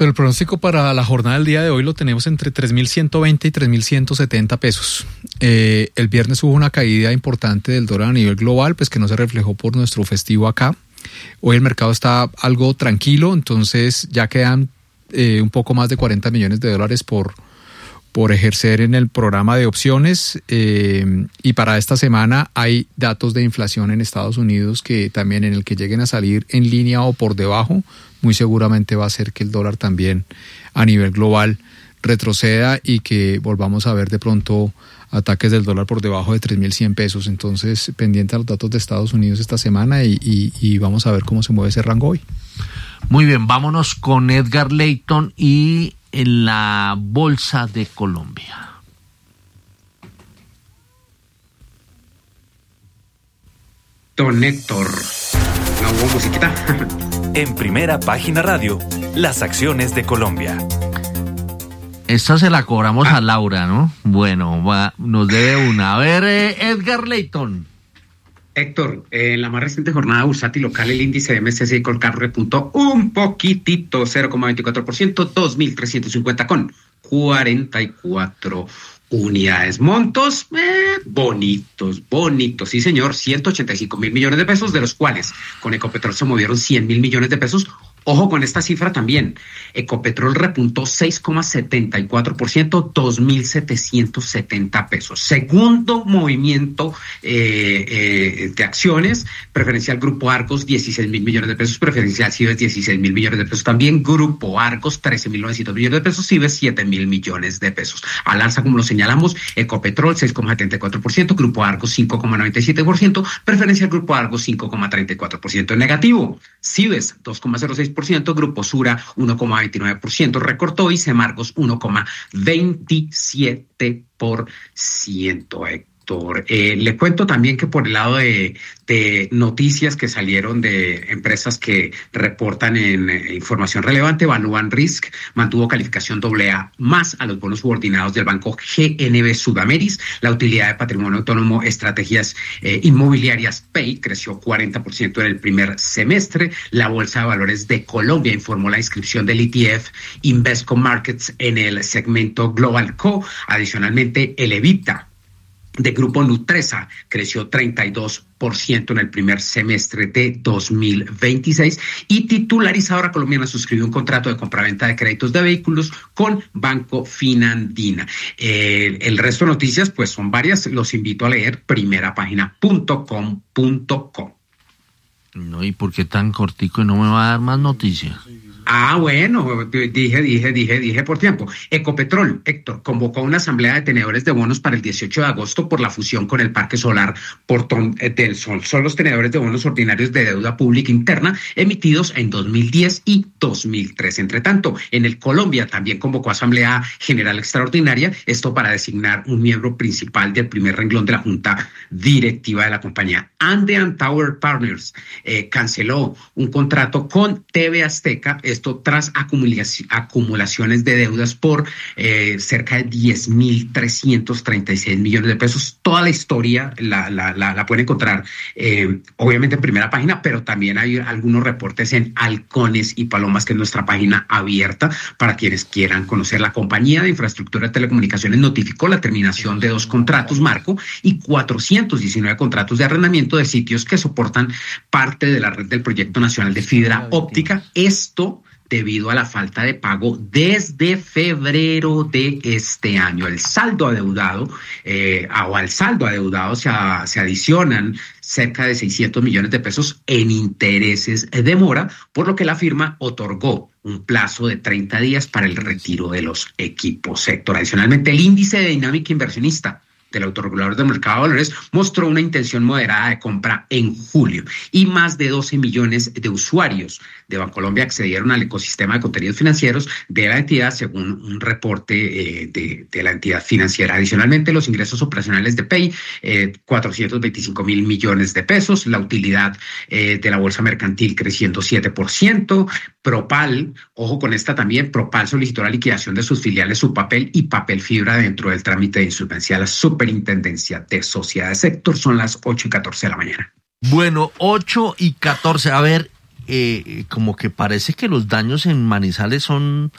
el pronóstico para la jornada del día de hoy lo tenemos entre 3.120 y 3.170 pesos. El viernes hubo una caída importante del dólar a nivel global, pues que no se reflejó por nuestro festivo acá. Hoy el mercado está algo tranquilo, entonces ya quedan un poco más de 40 millones de dólares por ejercer en el programa de opciones, y para esta semana hay datos de inflación en Estados Unidos que también, en el que lleguen a salir en línea o por debajo, muy seguramente va a hacer que el dólar también a nivel global retroceda y que volvamos a ver de pronto ataques del dólar por debajo de 3.100 pesos. Entonces, pendiente a los datos de Estados Unidos esta semana y vamos a ver cómo se mueve ese rango hoy. Muy bien, vámonos con Edgar Leyton y en la Bolsa de Colombia. Don Héctor, ¿no hubo musiquita? En Primera Página Radio, las acciones de Colombia. Esta se la cobramos a Laura, ¿no? Bueno, nos debe una. A ver, Edgar Leyton. Héctor, en la más reciente jornada bursátil local, el índice de MSCI Colcap repuntó un poquitito, 0,24%, 2.350,44 unidades. Montos bonitos, sí señor, 185.000 millones de pesos, de los cuales con Ecopetrol se movieron 100.000 millones de pesos. Ojo con esta cifra también. Ecopetrol repuntó 6,74%, 2.770 pesos. Segundo movimiento de acciones, preferencial Grupo Argos, 16.000 millones de pesos, preferencial Cibes, 16.000 millones de pesos también, Grupo Argos, 13.900 millones de pesos, Cibes, 7.000 millones de pesos. Al alza, como lo señalamos, Ecopetrol, 6,74%, Grupo Argos, 5,97%, preferencial Grupo Argos, 5,34%. En negativo, Cibes, 2,06%, Grupo Sura 1,29%, recortó, y Semargos 1,27%. Héctor, le cuento también que por el lado de noticias que salieron de empresas que reportan en información relevante, Valuan Risk mantuvo calificación AA+ a los bonos subordinados del banco GNB Sudameris. La utilidad de patrimonio autónomo estrategias inmobiliarias PEI creció 40% en el primer semestre. La Bolsa de Valores de Colombia informó la inscripción del ETF Invesco Markets en el segmento Global Co. Adicionalmente, el EBITDA de Grupo Nutresa creció 32% en el primer semestre de 2026, y Titularizadora Colombiana suscribió un contrato de compraventa de créditos de vehículos con Banco Finandina. El resto de noticias pues son varias, los invito a leer primerapagina.com.co. No, ¿y por qué tan cortico y no me va a dar más noticias? Bueno, dije por tiempo. Ecopetrol, Héctor, convocó una asamblea de tenedores de bonos para el 18 de agosto por la fusión con el Parque Solar Portón del Sol. Son los tenedores de bonos ordinarios de deuda pública interna emitidos en 2010 y 2003. Entre tanto, en el Colombia también convocó asamblea general extraordinaria, esto para designar un miembro principal del primer renglón de la junta directiva de la compañía. Andean Tower Partners canceló un contrato con TV Azteca, esto tras acumulaciones de deudas por cerca de 10.336 millones de pesos. Toda la historia la pueden encontrar obviamente en Primera Página, pero también hay algunos reportes en Halcones y Palomas, que es nuestra página abierta para quienes quieran conocer. La compañía de infraestructura de telecomunicaciones notificó la terminación de 2 contratos marco y 419 contratos de arrendamiento de sitios que soportan parte de la red del Proyecto Nacional de Fibra Óptica. Esto debido a la falta de pago desde febrero de este año. El saldo adeudado, al saldo adeudado se adicionan cerca de 600 millones de pesos en intereses de mora, por lo que la firma otorgó un plazo de 30 días para el retiro de los equipos. Sector. Adicionalmente, el índice de dinámica inversionista del autorregulador del mercado de valores mostró una intención moderada de compra en julio, y más de 12 millones de usuarios de Bancolombia accedieron al ecosistema de contenidos financieros de la entidad, según un reporte de la entidad financiera. Adicionalmente, los ingresos operacionales de PEI, 425.000 millones de pesos, la utilidad de la bolsa mercantil creciendo 7%, Propal, ojo con esta también, Propal solicitó la liquidación de sus filiales Supapel y Papel Fibra dentro del trámite de insolvencia a la Superintendencia de Sociedades. Sector. Son las 8:14 de la mañana. Bueno, 8:14. A ver, como que parece que los daños en Manizales son